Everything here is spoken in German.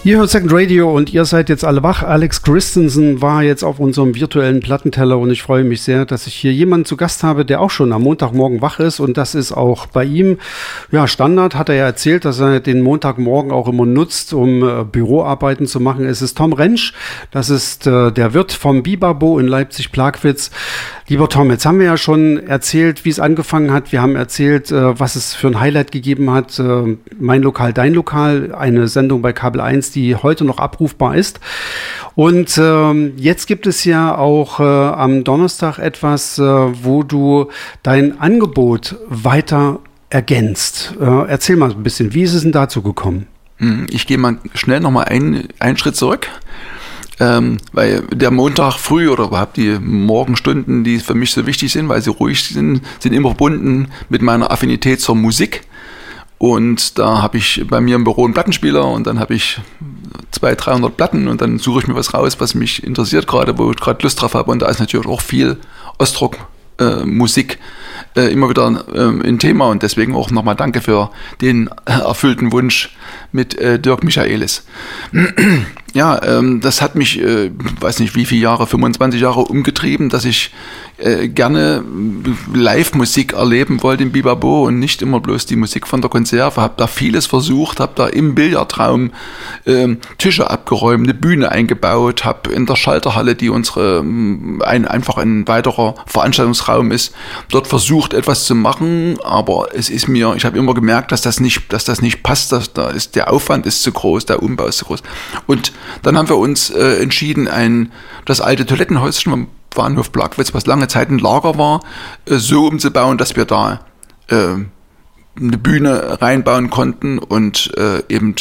Ihr hört Second Radio und ihr seid jetzt alle wach. Alex Christensen war jetzt auf unserem virtuellen Plattenteller und ich freue mich sehr, dass ich hier jemanden zu Gast habe, der auch schon am Montagmorgen wach ist und das ist auch bei ihm ja Standard, hat er ja erzählt, dass er den Montagmorgen auch immer nutzt, um Büroarbeiten zu machen. Es ist Tom Rentsch, das ist der Wirt vom Bibabo in Leipzig-Plagwitz. Lieber Tom, jetzt haben wir ja schon erzählt, wie es angefangen hat. Wir haben erzählt, was es für ein Highlight gegeben hat. Mein Lokal, dein Lokal, eine Sendung bei Kabel 1, die heute noch abrufbar ist. Und jetzt gibt es ja auch am Donnerstag etwas, wo du dein Angebot weiter ergänzt. Erzähl mal ein bisschen, wie ist es denn dazu gekommen? Ich gehe mal schnell nochmal einen Schritt zurück. Weil der Montag früh oder überhaupt die Morgenstunden, die für mich so wichtig sind, weil sie ruhig sind immer verbunden mit meiner Affinität zur Musik. Und da habe ich bei mir im Büro einen Plattenspieler und dann habe ich 200-300 Platten und dann suche ich mir was raus, was mich interessiert gerade, wo ich gerade Lust drauf habe. Und da ist natürlich auch viel Ostrock-Musik immer wieder ein Thema und deswegen auch nochmal danke für den erfüllten Wunsch mit Dirk Michaelis. Ja, das hat mich, weiß nicht wie viele Jahre, 25 Jahre umgetrieben, dass ich gerne Live-Musik erleben wollte im Bibabo und nicht immer bloß die Musik von der Konserve. Habe da vieles versucht, habe da im Billardraum Tische abgeräumt, eine Bühne eingebaut, habe in der Schalterhalle, die einfach ein weiterer Veranstaltungsraum ist, dort versucht etwas zu machen, aber ich habe immer gemerkt, dass das nicht passt, der Aufwand ist zu groß, der Umbau ist zu groß. Und dann haben wir uns entschieden, das alte Toilettenhäuschen vom Bahnhof Plagwitz, was lange Zeit ein Lager war, so umzubauen, dass wir da eine Bühne reinbauen konnten und eben